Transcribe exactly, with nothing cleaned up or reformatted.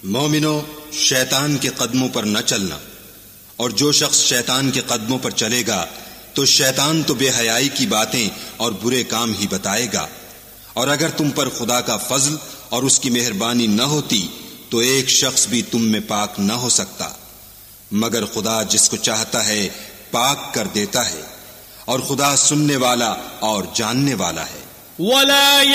मोमिनो, शैतान के कदमों पर न चलना, और जो शख्स शैतान के कदमों पर चलेगा तो शैतान तो बेहयाई की बातें और बुरे काम ही बताएगा। और अगर तुम पर खुदा का फजल और उसकी मेहरबानी न होती तो एक शख्स भी तुम में पाक न हो सकता, मगर खुदा जिसको चाहता है पाक कर देता है, और खुदा सुनने वाला और जानने वाला है।